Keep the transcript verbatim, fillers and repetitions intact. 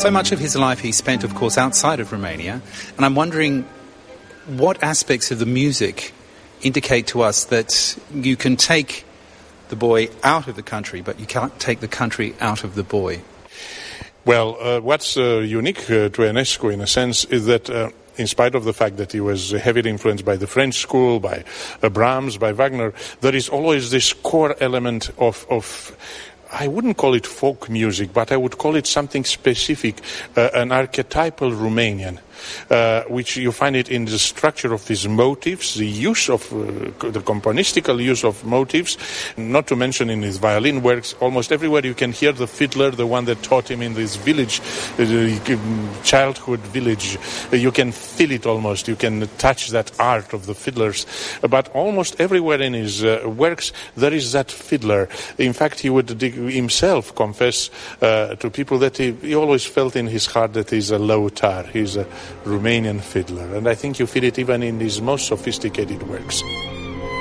So much of his life he spent, of course, outside of Romania, and I'm wondering what aspects of the music indicate to us that you can take the boy out of the country, but you can't take the country out of the boy. Well, uh, what's uh, unique uh, to Enescu, in a sense, is that uh, in spite of the fact that he was heavily influenced by the French school, by uh, Brahms, by Wagner, there is always this core element of, of I wouldn't call it folk music, but I would call it something specific, uh, an archetypal Romanian. Uh, which you find it in the structure of his motifs, the use of, uh, the componistical use of motifs, not to mention in his violin works. Almost everywhere you can hear the fiddler, the one that taught him in this village, uh, childhood village. Uh, you can feel it almost, you can touch that art of the fiddlers. Uh, but almost everywhere in his uh, works there is that fiddler. In fact, he would himself confess uh, to people that he, he always felt in his heart that he's a lăutar, he's a Romanian fiddler, and I think you feel it even in his most sophisticated works.